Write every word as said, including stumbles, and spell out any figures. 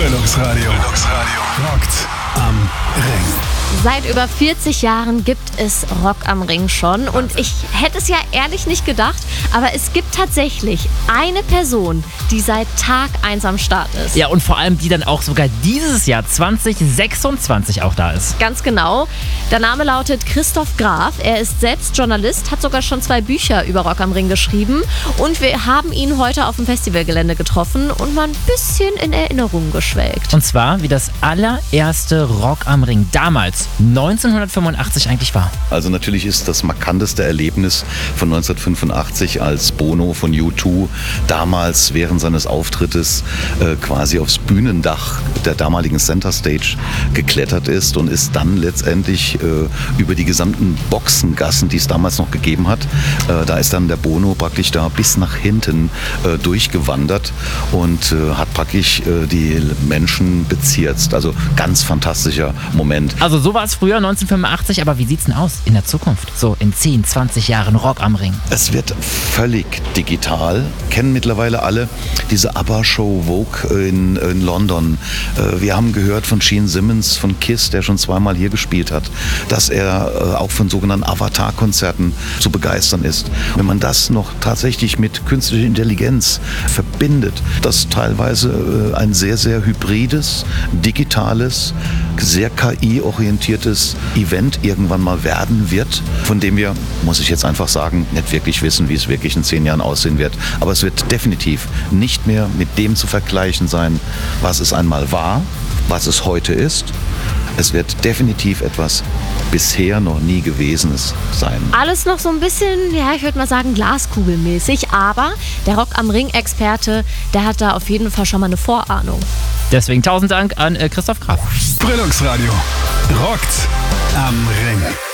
Relux Radio. Relux Radio. Rockt am Ring. Seit über vierzig Jahren gibt es Rock am Ring schon und ich hätte es ja ehrlich nicht gedacht, aber es gibt tatsächlich eine Person, die seit Tag eins am Start ist. Ja, und vor allem die dann auch sogar dieses Jahr zwanzig sechsundzwanzig auch da ist. Ganz genau. Der Name lautet Christoph Graf. Er ist selbst Journalist, hat sogar schon zwei Bücher über Rock am Ring geschrieben und wir haben ihn heute auf dem Festivalgelände getroffen und mal ein bisschen in Erinnerung geschwelgt. Und zwar, wie das allererste Rock am Ring damals neunzehnhundertfünfundachtzig eigentlich war. Also natürlich ist das markanteste Erlebnis von neunzehnhundertfünfundachtzig, als Bono von U zwei damals während seines Auftrittes äh, quasi aufs Bühnendach der damaligen Center Stage geklettert ist und ist dann letztendlich äh, über die gesamten Boxengassen, die es damals noch gegeben hat, äh, da ist dann der Bono praktisch da bis nach hinten äh, durchgewandert und äh, hat praktisch äh, die Menschen bezirzt. Also ganz fantastischer Moment. Also so war es früher, neunzehnhundertfünfundachtzig, aber wie sieht's denn aus in der Zukunft? So in zehn, zwanzig Jahren Rock am Ring. Es wird völlig digital. Kennen mittlerweile alle diese ABBA-Show Vogue in, in London. Wir haben gehört von Gene Simmons von Kiss, der schon zweimal hier gespielt hat, dass er auch von sogenannten Avatar-Konzerten zu begeistern ist. Wenn man das noch tatsächlich mit künstlicher Intelligenz verbindet, das teilweise ein sehr, sehr hybrides, digitales, sehr K I-orientiertes Event irgendwann mal werden wird, von dem wir, muss ich jetzt einfach sagen, nicht wirklich wissen, wie es wirklich in zehn Jahren aussehen wird. Aber es wird definitiv nicht mehr mit dem zu vergleichen sein, was es einmal war, was es heute ist. Es wird definitiv etwas bisher noch nie Gewesenes sein. Alles noch so ein bisschen, ja, ich würde mal sagen, glaskugelmäßig, aber der Rock am Ring-Experte, der hat da auf jeden Fall schon mal eine Vorahnung. Deswegen tausend Dank an äh, Christoph Graf. Relux Radio. Rockt am Ring.